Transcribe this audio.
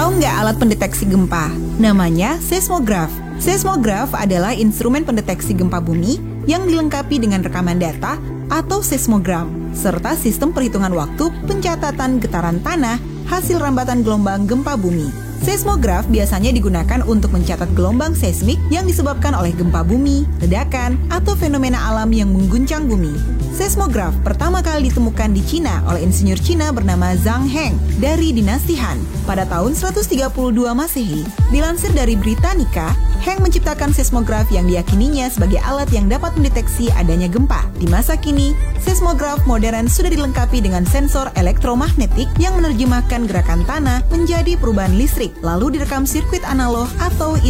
Tahu nggak alat pendeteksi gempa? Namanya seismograf. Seismograf adalah instrumen pendeteksi gempa bumi yang dilengkapi dengan rekaman data atau seismogram, serta sistem perhitungan waktu pencatatan getaran tanah hasil rambatan gelombang gempa bumi. Seismograf biasanya digunakan untuk mencatat gelombang seismik yang disebabkan oleh gempa bumi, ledakan, atau fenomena alam yang mengguncang bumi. Seismograf pertama kali ditemukan di Cina oleh insinyur Cina bernama Zhang Heng dari dinasti Han pada tahun 132 Masehi. Dilansir dari Britannica, Heng menciptakan seismograf yang diyakininya sebagai alat yang dapat mendeteksi adanya gempa. Di masa kini, seismograf modern sudah dilengkapi dengan sensor elektromagnetik yang menerjemahkan gerakan tanah menjadi perubahan listrik, lalu direkam sirkuit analog atau